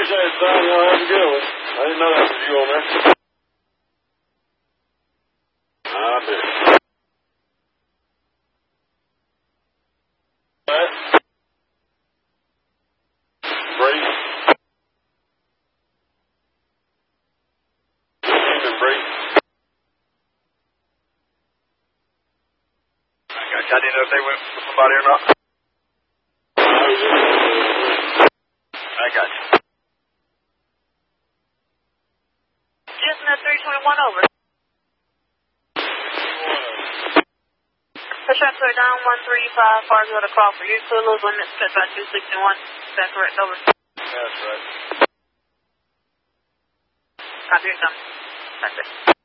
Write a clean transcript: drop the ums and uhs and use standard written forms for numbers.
appreciate it, son. Y'all have a good one. I didn't know that was you on there. I bet. Alright. Break. Break. I didn't know if they went for somebody or not. I got you. Jesna 321 over. Push up to down 135, Fargo to call for you. Coolers limit set by 261. Is that correct? Over. That's right. Copy your number. That's it.